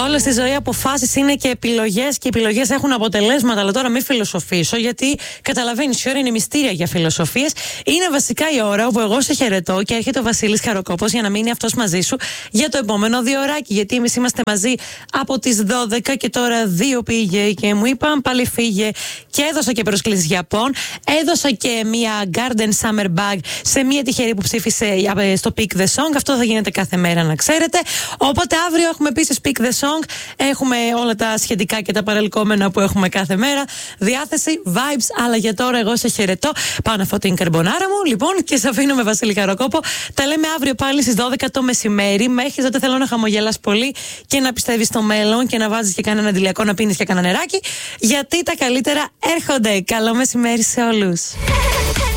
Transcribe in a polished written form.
Όλα στη ζωή αποφάσεις είναι και επιλογές, και οι επιλογές έχουν αποτελέσματα. Αλλά τώρα μην φιλοσοφήσω, γιατί καταλαβαίνεις, η ώρα είναι μυστήρια για φιλοσοφίες. Είναι βασικά η ώρα όπου εγώ σε χαιρετώ και έρχεται ο Βασίλης Χαροκόπος για να μείνει αυτός μαζί σου για το επόμενο 2ωράκι. Γιατί εμείς είμαστε μαζί από τις 12 και τώρα 2 πήγε και μου είπαν πάλι φύγε. Και έδωσα και προσκλήσεις Japón. Έδωσα και μια Garden Summer Bag σε μια τυχερή που ψήφισε στο Pick the Song. Αυτό θα γίνεται κάθε μέρα, να ξέρετε. Οπότε αύριο έχουμε επίσης Pick the Song. Έχουμε όλα τα σχετικά και τα παρελκόμενα που έχουμε κάθε μέρα. Διάθεση, vibes, αλλά για τώρα εγώ σε χαιρετώ. Πάω να φάω την καρμπονάρα μου, λοιπόν, και σε αφήνω με Βασίλη Χαροκόπο. Τα λέμε αύριο πάλι στις 12 το μεσημέρι. Μέχρι τότε θέλω να χαμογελάς πολύ και να πιστεύεις στο μέλλον και να βάζεις και κανένα αντιλιακό να πίνεις και κανένα νεράκι. Γιατί τα καλύτερα έρχονται. Καλό μεσημέρι σε όλους.